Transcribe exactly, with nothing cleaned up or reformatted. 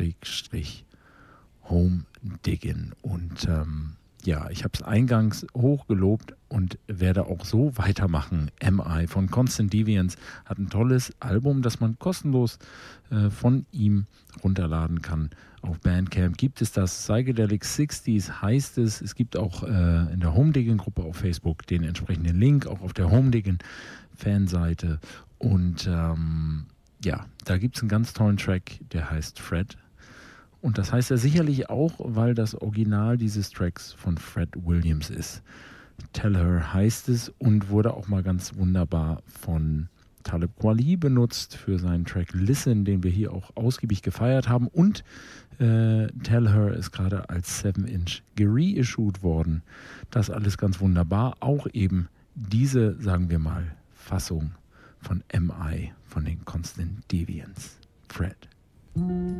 Schrägstrich Home Diggin. Und ähm, ja, ich habe es eingangs hoch gelobt und werde auch so weitermachen. M I von Constant Deviance hat ein tolles Album, das man kostenlos äh, von ihm runterladen kann. Auf Bandcamp gibt es das. Psychedelic sechziger heißt es. Es gibt auch äh, in der Home Diggin Gruppe auf Facebook den entsprechenden Link, auch auf der Home Diggin Fanseite. Und ähm, ja, da gibt es einen ganz tollen Track, der heißt Fred. Und das heißt er sicherlich auch, weil das Original dieses Tracks von Fred Williams ist. Tell Her heißt es und wurde auch mal ganz wunderbar von Talib Kweli benutzt für seinen Track Listen, den wir hier auch ausgiebig gefeiert haben. Und äh, Tell Her ist gerade als seven inch gereissued worden. Das alles ganz wunderbar. Auch eben diese, sagen wir mal, Fassung von M I von den Constant Deviance. Fred.